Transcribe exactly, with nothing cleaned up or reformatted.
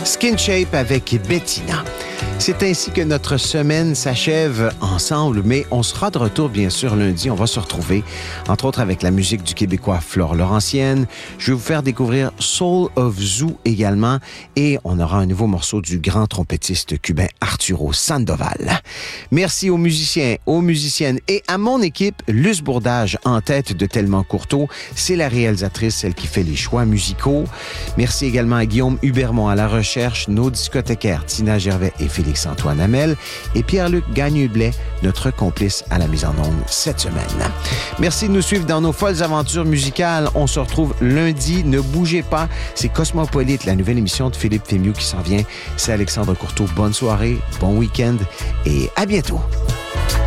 Skin Shape avec Bettina. C'est ainsi que notre semaine s'achève ensemble, mais on sera de retour bien sûr lundi. On va se retrouver, entre autres avec la musique du Québécois Flore Laurentienne. Je vais vous faire découvrir Soul of Zoo également, et on aura un nouveau morceau du grand trompettiste cubain Arturo Sandoval. Merci aux musiciens, aux musiciennes et à mon équipe, Luce Bourdage en tête de Tellement Courteau. C'est la réalisatrice, celle qui fait les choix musicaux. Merci également à Guillaume Hubermont à la recherche, nos discothécaires Tina Gervais et Félix-Antoine Hamel, et Pierre-Luc Gagné-Blais, notre complice à la mise en onde cette semaine. Merci de nous suivre dans nos folles aventures musicales. On se retrouve lundi. Ne bougez pas. C'est Cosmopolite, la nouvelle émission de Philippe Fémieux qui s'en vient. C'est Alexandre Courteau. Bonne soirée, bon week-end et à bientôt.